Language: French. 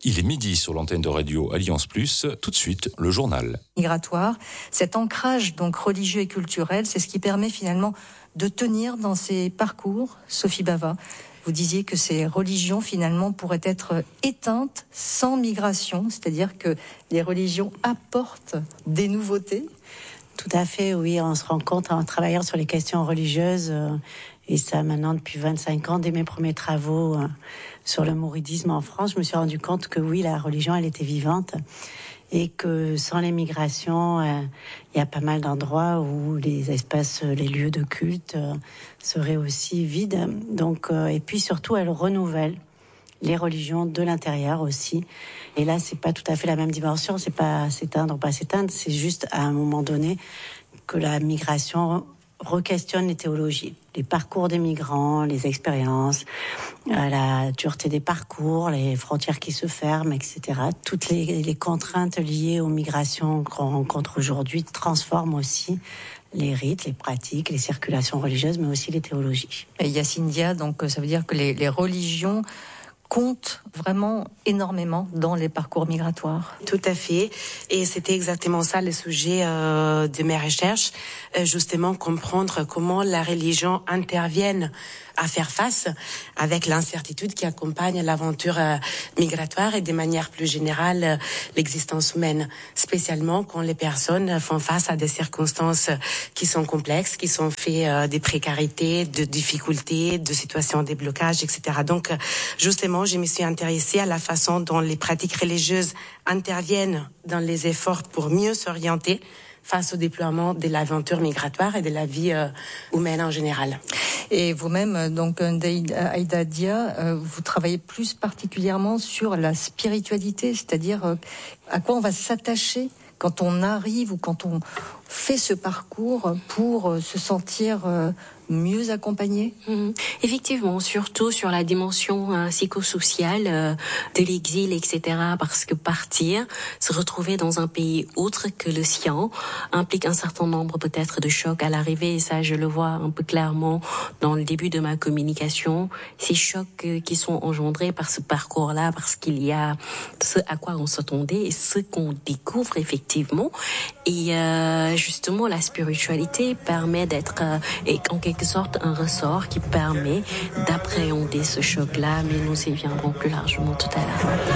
Il est midi sur l'antenne de radio Alliance Plus. Tout de suite, le journal. Migratoire, cet ancrage donc religieux et culturel, c'est ce qui permet finalement de tenir dans ces parcours. Sophie Bava, vous disiez que ces religions finalement pourraient être éteintes sans migration, c'est-à-dire que les religions apportent des nouveautés. Tout à fait, oui, on se rend compte en travaillant sur les questions religieuses, et ça maintenant depuis 25 ans, dès mes premiers travaux sur le mouridisme en France, je me suis rendu compte que oui, la religion, elle était vivante, et que sans les migrations, il y a pas mal d'endroits où les espaces, les lieux de culte seraient aussi vides. Donc, et puis surtout, elle renouvelle les religions de l'intérieur aussi. Et là, c'est pas tout à fait la même dimension, c'est pas s'éteindre ou pas s'éteindre, c'est juste à un moment donné que la migration re-questionne les théologies, les parcours des migrants, les expériences, la dureté des parcours, les frontières qui se ferment, etc. Toutes les contraintes liées aux migrations qu'on rencontre aujourd'hui transforment aussi les rites, les pratiques, les circulations religieuses, mais aussi les théologies. Et Yacine Dia, donc ça veut dire que les religions compte vraiment énormément dans les parcours migratoires. Tout à fait. Et c'était exactement ça le sujet de mes recherches. Justement, comprendre comment la religion intervient à faire face avec l'incertitude qui accompagne l'aventure migratoire et de manière plus générale l'existence humaine, spécialement quand les personnes font face à des circonstances qui sont complexes, qui sont faites de précarité, de difficultés, de situations de blocage, etc. Donc, justement, je me suis intéressée à la façon dont les pratiques religieuses interviennent dans les efforts pour mieux s'orienter face au déploiement de l'aventure migratoire et de la vie humaine en général. Et vous-même, donc Aïda Dia, vous travaillez plus particulièrement sur la spiritualité, c'est-à-dire à quoi on va s'attacher quand on arrive ou quand on fait ce parcours pour se sentir mieux accompagné. Effectivement, surtout sur la dimension psychosociale de l'exil, etc. Parce que partir, se retrouver dans un pays autre que le sien, implique un certain nombre peut-être de chocs à l'arrivée. Et ça, je le vois un peu clairement dans le début de ma communication. Ces chocs qui sont engendrés par ce parcours-là, parce qu'il y a ce à quoi on s'attendait et ce qu'on découvre effectivement. Et justement, la spiritualité permet d'être en quelque sorte un ressort qui permet d'appréhender ce choc-là, mais nous y viendrons plus largement tout à l'heure.